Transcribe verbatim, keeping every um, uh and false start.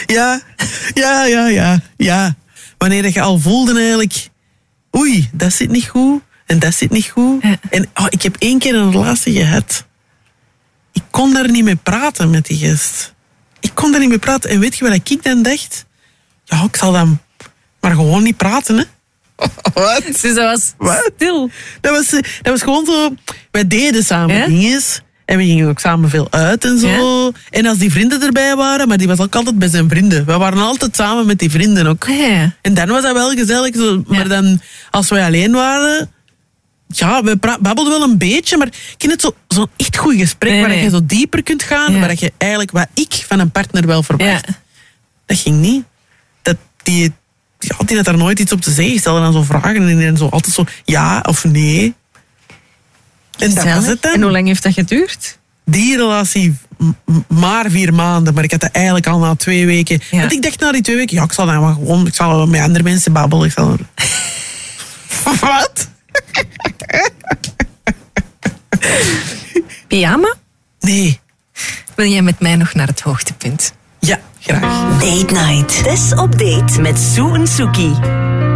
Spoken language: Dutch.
Ja, ja, ja, ja, ja. Wanneer je al voelde eigenlijk... Oei, dat zit niet goed. En dat zit niet goed. Ja. En oh, ik heb één keer een relatie gehad. Ik kon daar niet mee praten met die gast. Ik kon daar niet mee praten. En weet je wat ik dan dacht? Ja, ik zal dan maar gewoon niet praten, hè. Wat? Dus dat was What? stil. Dat was, dat was gewoon zo... Wij deden samen ja? dingen. En we gingen ook samen veel uit en zo. Ja? En als die vrienden erbij waren, maar die was ook altijd bij zijn vrienden. We waren altijd samen met die vrienden ook. Ja. En dan was dat wel gezellig. Zo. Maar ja. dan, als wij alleen waren... Ja, we pra- babbelden wel een beetje, maar ik vind het zo, zo'n echt goed gesprek nee, waar nee. je zo dieper kunt gaan, ja. waar je eigenlijk, wat ik van een partner wel verwacht. Ja. Dat ging niet. Dat die, die, die had daar nooit iets op te zeggen. Stelde dan zo vragen en dan zo altijd zo ja of nee. En dat was het dan. En hoe lang heeft dat geduurd? Die relatie m- maar vier maanden, maar ik had dat eigenlijk al na twee weken. Ja. Want ik dacht na die twee weken, ja, ik zal dan maar gewoon, ik zal met andere mensen babbelen. Ik zal... Wat? Pyjama? Nee. Wil jij met mij nog naar het hoogtepunt? Ja, graag. Date Night. Dus op date met Sue en Suki.